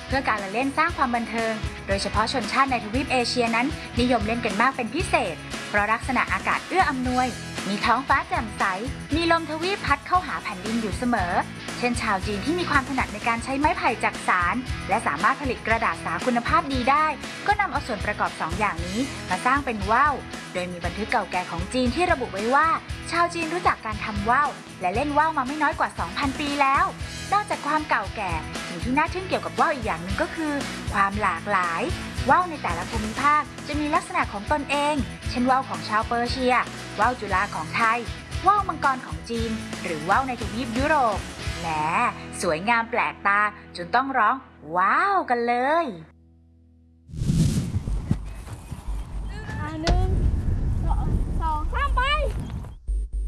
เพื่อการละเล่นสร้างความบันเทิงโดยเฉพาะชนชาติในทวีปเอเชียนั้นนิยมเล่นกันมากเป็นพิเศษเพราะลักษณะอากาศเอื้ออำนวยมีท้องฟ้าแจ่มใสมีลมทวีปพัดเข้าหาแผ่นดินอยู่เสมอเช่นชาวจีนที่มีความถนัดในการใช้ไม้ไผ่จักสานและสามารถผลิตกระดาษสาคุณภาพดีได้ก็นำเอาส่วนประกอบ2 อย่างนี้มาสร้างเป็นว่าวโดยมีบันทึกเก่าแก่ของจีนที่ระบุไว้ว่าชาวจีนรู้จักการทำว่าวและเล่นว่าวมาไม่น้อยกว่า 2,000 ปีแล้วนอกจากความเก่าแก่สิ่งที่น่าทึ่งเกี่ยวกับว่าวอีกอย่างหนึ่งก็คือความหลากหลายว่าวในแต่ละภูมิภาคจะมีลักษณะของตนเองเช่นว่าวของชาวเปอร์เซียว่าวจุฬาของไทยว่าวมังกรของจีนหรือว่าวในทวีปยุโรปแหมสวยงามแปลกตาจนต้องร้องว้าวกันเลย